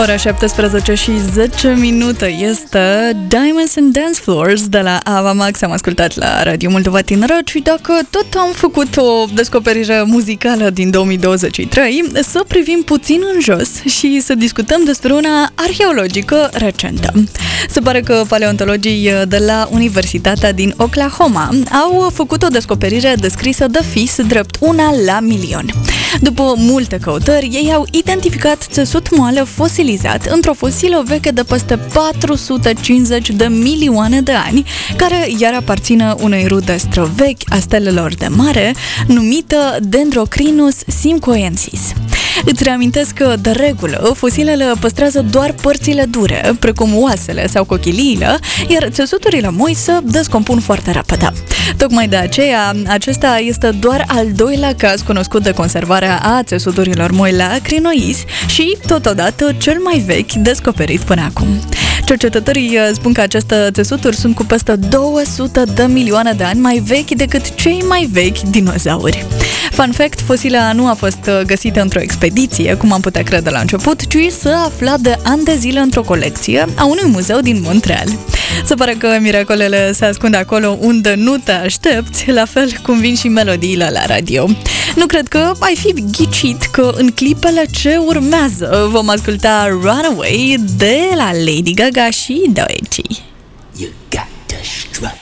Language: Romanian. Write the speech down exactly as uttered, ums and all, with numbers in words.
Ora șaptesprezece și zece minute este Diamonds and Dance Floors de la Ava Max. Am ascultat la Radio Moldova Tineret și dacă tot am făcut o descoperire muzicală din două mii douăzeci și trei, să privim puțin în jos și să discutăm despre una arheologică recentă. Se pare că paleontologii de la Universitatea din Oklahoma au făcut o descoperire descrisă de fis drept una la milion. După multe căutări, ei au identificat țesut moale fosilizat într-o fosilă veche de peste patru sute cincizeci de milioane de ani, care iar aparține unei rude străvechi a stelelor de mare, numită Dendrocrinus simcoensis. Îți reamintesc că, de regulă, fosilele păstrează doar părțile dure, precum oasele sau cochiliile, iar țesuturile moi se descompun foarte repede. Tocmai de aceea, acesta este doar al doilea caz cunoscut de conservare a țesuturilor moi la crinoizi și, totodată, cel mai vechi descoperit până acum. Cercetătorii spun că aceste țesuturi sunt cu peste două sute de milioane de ani mai vechi decât cei mai vechi dinozauri. Fun fact, fosila nu a fost găsită într-o expediție, cum am putea crede la început, ci s-a aflat de ani de zile într-o colecție a unui muzeu din Montreal. Se pare că miracolele se ascund acolo unde nu te aștepți, la fel cum vin și melodiile la radio. Nu cred că ai fi ghicit că în clipele ce urmează vom asculta Runaway de la Lady Gaga și Doechii. You got